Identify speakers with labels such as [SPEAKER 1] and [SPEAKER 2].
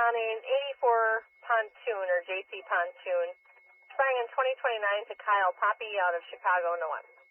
[SPEAKER 1] on an 84 pontoon or JP pontoon, expiring in 2029 to Kyle Poppy out of Chicago, Illinois.